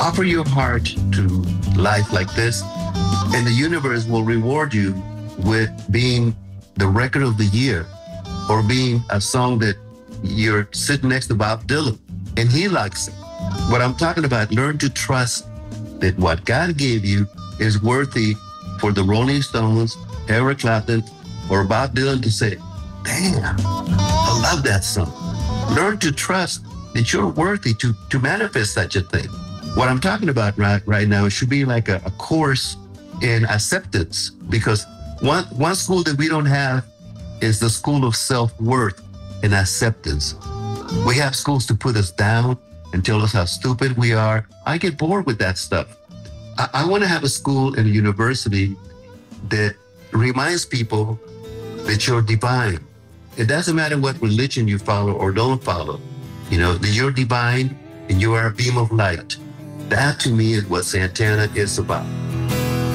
Offer your heart to life like this, and the universe will reward you with being the record of the year or being a song that you're sitting next to Bob Dylan and he likes it. What I'm talking about, learn to trust that what God gave you is worthy for the Rolling Stones, Eric Clapton, or Bob Dylan to say, damn, I love that song. Learn to trust that you're worthy to manifest such a thing. What I'm talking about right now, it should be like a course in acceptance, because one school that we don't have is the school of self-worth and acceptance. We have schools to put us down and tell us how stupid we are. I get bored with that stuff. I want to have a school and a university that reminds people that you're divine. It doesn't matter what religion you follow or don't follow. You know, that you're divine and you are a beam of light. That to me is what Santana is about.